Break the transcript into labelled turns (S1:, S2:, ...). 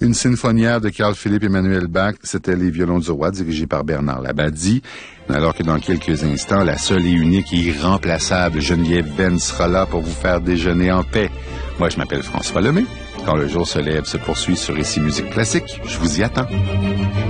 S1: Une sinfonière de Carl-Philippe Emmanuel Bach, c'était Les Violons du Roi, dirigé par Bernard Labadie. Alors que dans quelques instants, la seule et unique et irremplaçable Geneviève Ben sera là pour vous faire déjeuner en paix. Moi, je m'appelle François Lemay. Quand le jour se lève se poursuit sur Ici Musique Classique. Je vous y attends.